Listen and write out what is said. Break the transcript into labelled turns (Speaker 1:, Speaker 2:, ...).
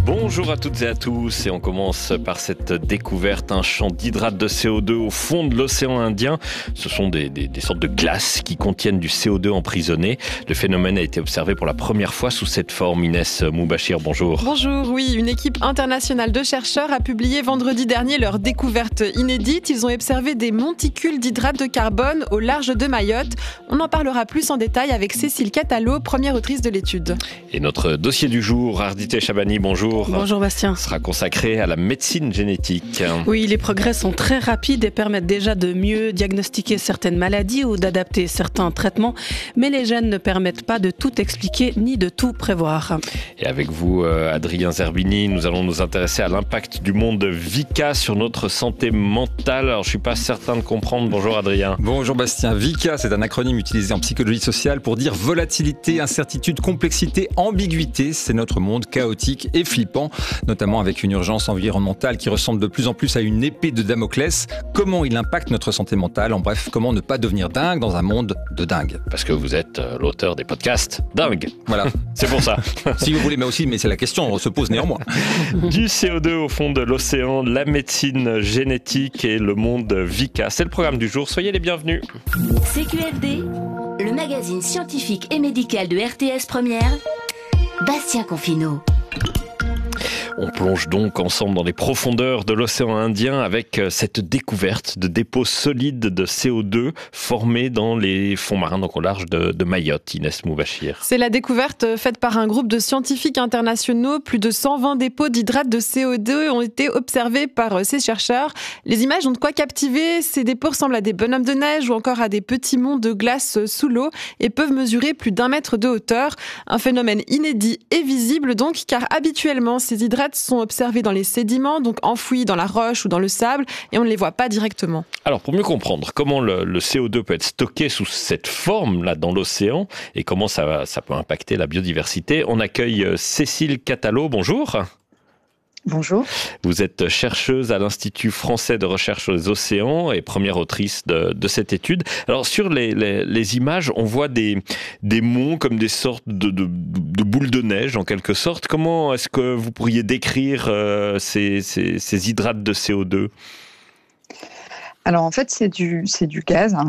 Speaker 1: Bonjour à toutes et à tous, et on commence par cette découverte, un champ d'hydrates de CO2 au fond de l'océan Indien. Ce sont des sortes de glaces qui contiennent du CO2 emprisonné. Le phénomène a été observé pour la première fois sous cette forme. Inès Moubachir, bonjour.
Speaker 2: Bonjour, oui, une équipe internationale de chercheurs a publié vendredi dernier leur découverte inédite. Ils ont observé des monticules d'hydrates de carbone au large de Mayotte. On en parlera plus en détail avec Cécile Catalo, première autrice de l'étude.
Speaker 1: Et notre dossier du jour, Ardité Chabani, bonjour.
Speaker 3: Bonjour Bastien.
Speaker 1: Sera consacré à la médecine génétique.
Speaker 3: Oui, les progrès sont très rapides et permettent déjà de mieux diagnostiquer certaines maladies ou d'adapter certains traitements. Mais les gènes ne permettent pas de tout expliquer ni de tout prévoir.
Speaker 1: Et avec vous, Adrien Zerbini, nous allons nous intéresser à l'impact du monde VICA sur notre santé mentale. Alors, je ne suis pas certain de comprendre. Bonjour Adrien.
Speaker 4: Bonjour Bastien. VICA, c'est un acronyme utilisé en psychologie sociale pour dire volatilité, incertitude, complexité, ambiguïté. C'est notre monde chaotique et flippant, notamment avec une urgence environnementale qui ressemble de plus en plus à une épée de Damoclès. Comment il impacte notre santé mentale? En bref, comment ne pas devenir dingue dans un monde de dingue?
Speaker 1: Parce que vous êtes l'auteur des podcasts Dingue.
Speaker 4: Voilà.
Speaker 1: C'est pour ça.
Speaker 4: Si vous voulez, mais c'est la question, on se pose néanmoins.
Speaker 1: Du CO2 au fond de l'océan, la médecine génétique et le monde VICA. C'est le programme du jour. Soyez les bienvenus.
Speaker 5: CQFD, le magazine scientifique et médical de RTS Première, Bastien Confineau.
Speaker 1: On plonge donc ensemble dans les profondeurs de l'océan Indien avec cette découverte de dépôts solides de CO2 formés dans les fonds marins, donc au large de Mayotte. Inès Moubachir.
Speaker 2: C'est la découverte faite par un groupe de scientifiques internationaux. Plus de 120 dépôts d'hydrates de CO2 ont été observés par ces chercheurs. Les images ont de quoi captiver. Ces dépôts ressemblent à des bonhommes de neige ou encore à des petits monts de glace sous l'eau et peuvent mesurer plus d'1 mètre de hauteur. Un phénomène inédit et visible donc, car habituellement ces hydrates sont observés dans les sédiments, donc enfouis dans la roche ou dans le sable, et on ne les voit pas directement.
Speaker 1: Alors, pour mieux comprendre comment le CO2 peut être stocké sous cette forme-là dans l'océan, et comment ça peut impacter la biodiversité, on accueille Cécile Catalo. Bonjour.
Speaker 6: Bonjour.
Speaker 1: Vous êtes chercheuse à l'Institut français de recherche sur les océans et première autrice de cette étude. Alors, sur les images, on voit des monts comme des sortes de boules de neige, en quelque sorte. Comment est-ce que vous pourriez décrire ces hydrates de CO2 ?
Speaker 6: Alors en fait, c'est du gaz, hein.